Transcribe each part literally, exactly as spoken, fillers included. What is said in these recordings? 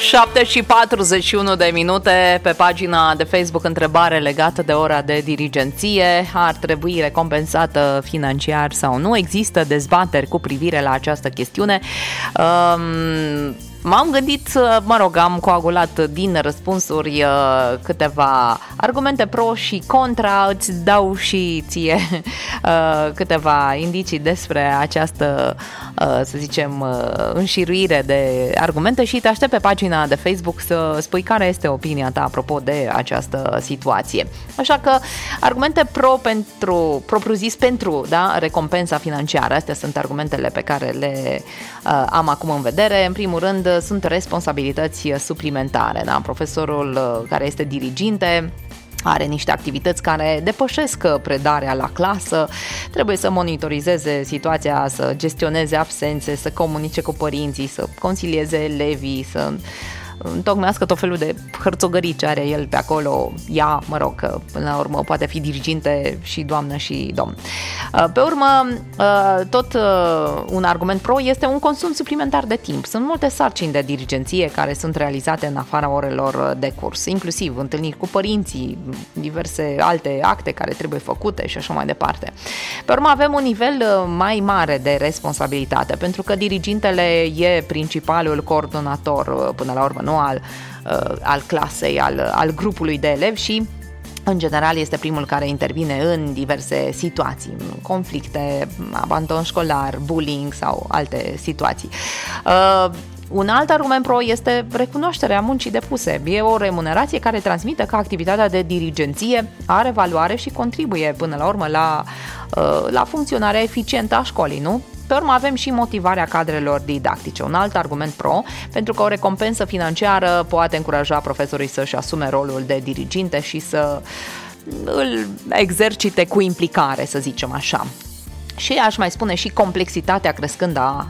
șapte și patruzeci și unu de minute pe pagina de Facebook, întrebare legată de ora de dirigenție. Ar trebui recompensată financiar sau nu? Există dezbateri cu privire la această chestiune. Um, M-am gândit, mă rog, am coagulat din răspunsuri câteva argumente pro și contra, îți dau și ție câteva indicii despre această, să zicem, înșiruire de argumente și te aștept pe pagina de Facebook să spui care este opinia ta apropo de această situație. Așa că argumente pro pentru, propriu-zis pentru, da, recompensa financiară, astea sunt argumentele pe care le uh, am acum în vedere. În primul rând, sunt responsabilități suplimentare, da? Profesorul care este diriginte are niște activități care depășesc predarea la clasă, trebuie să monitorizeze situația, să gestioneze absențe, să comunice cu părinții, să consilieze elevii, să întocmească tot felul de hărțogării ce are el pe acolo, ea, mă rog, că până la urmă poate fi diriginte și doamnă și domn. Pe urmă, tot un argument pro este un consum suplimentar de timp. Sunt multe sarcini de dirigenție care sunt realizate în afara orelor de curs, inclusiv întâlniri cu părinții, diverse alte acte care trebuie făcute și așa mai departe. Pe urmă, avem un nivel mai mare de responsabilitate, pentru că dirigintele e principalul coordonator, până la urmă, nu al, al clasei, al, al grupului de elevi și în general este primul care intervine în diverse situații, conflicte, abandon școlar, bullying sau alte situații. Uh, Un alt argument pro este recunoașterea muncii depuse. E o remunerație care transmite că activitatea de dirigenție are valoare și contribuie până la urmă la, la funcționarea eficientă a școlii, nu? Pe urmă avem și motivarea cadrelor didactice, un alt argument pro, pentru că o recompensă financiară poate încuraja profesorii să-și asume rolul de diriginte și să îl exercite cu implicare, să zicem așa. Și aș mai spune și complexitatea crescând a,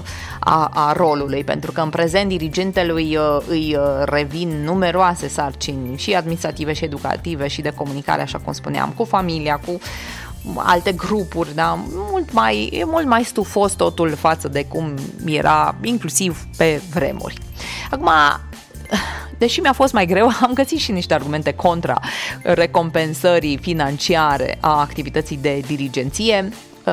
a, a rolului, pentru că în prezent dirigentelui îi revin numeroase sarcini și administrative și educative și de comunicare, așa cum spuneam, cu familia, cu alte grupuri, da? Mult mai, e mult mai stufos totul față de cum era inclusiv pe vremuri. Acum, deși mi-a fost mai greu, am găsit și niște argumente contra recompensării financiare a activității de dirigenție.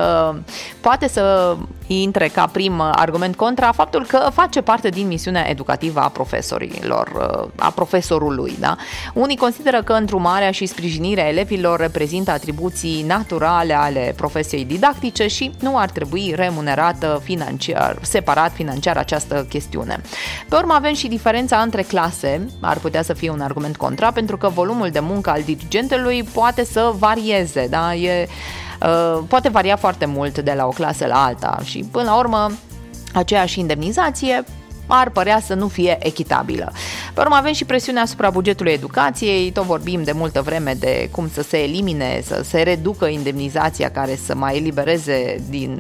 Poate să intre ca prim argument contra faptul că face parte din misiunea educativă a profesorilor, a profesorului, da? Unii consideră că îndrumarea și sprijinirea elevilor reprezintă atribuții naturale ale profesiei didactice și nu ar trebui remunerată financiar, separat financiar această chestiune. Pe urmă avem și diferența între clase, ar putea să fie un argument contra, pentru că volumul de muncă al dirigentelui poate să varieze, da? E poate varia foarte mult de la o clasă la alta și până la urmă aceeași indemnizație ar părea să nu fie echitabilă. Pe urmă avem și presiunea asupra bugetului educației, tot vorbim de multă vreme de cum să se elimine, să se reducă indemnizația care să mai elibereze din,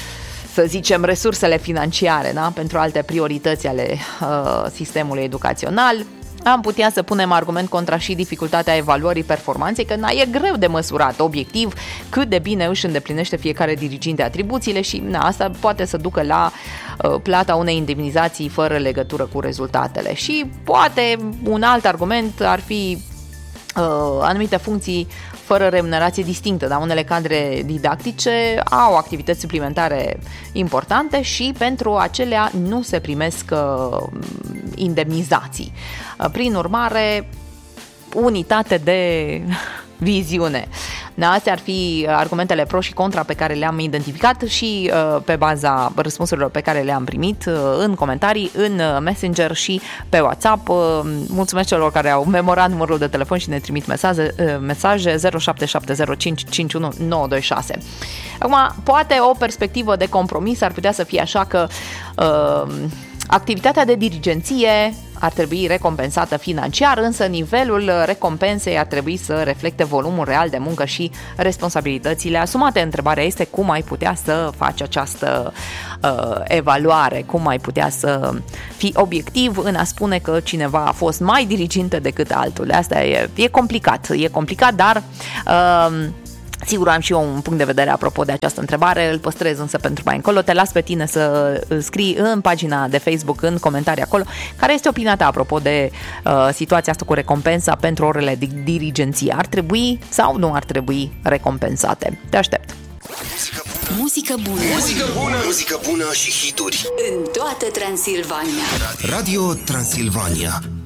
să zicem, resursele financiare, da? Pentru alte priorități ale uh, sistemului educațional. Am putea să punem argument contra și dificultatea evaluării performanței, că na, e greu de măsurat obiectiv cât de bine își îndeplinește fiecare diriginte atribuțiile și na, asta poate să ducă la uh, plata unei indemnizații fără legătură cu rezultatele. Și poate un alt argument ar fi uh, anumite funcții fără remunerație distinctă, dar unele cadre didactice au activități suplimentare importante și pentru acelea nu se primesc uh, indemnizații. Uh, prin urmare, unitate de viziune. Da, astea ar fi argumentele pro și contra pe care le-am identificat și uh, pe baza răspunsurilor pe care le-am primit uh, în comentarii, în Messenger și pe WhatsApp. Uh, mulțumesc celor care au memorat numărul de telefon și ne trimit mesaje, uh, mesaje zero șapte șapte zero cinci cinci unu nouă doi șase. Acum, poate o perspectivă de compromis ar putea să fie așa că uh, activitatea de dirigenție ar trebui recompensată financiar, însă nivelul recompensei ar trebui să reflecte volumul real de muncă și responsabilitățile asumate. Întrebarea este cum ai putea să faci această uh, evaluare, cum ai putea să fii obiectiv în a spune că cineva a fost mai dirigintă decât altul. Asta e, e complicat, e complicat, dar uh, Sigur, am și eu un punct de vedere apropo de această întrebare, îl păstrez însă pentru mai încolo. Te las pe tine să scrii în pagina de Facebook, în comentarii acolo, care este opinia ta apropo de uh, situația asta cu recompensa pentru orele de dirigenție. Ar trebui sau nu ar trebui recompensate? Te aștept! Muzică bună. Muzică bună. Muzică bună și hituri. În toată Transilvania. Radio Transilvania.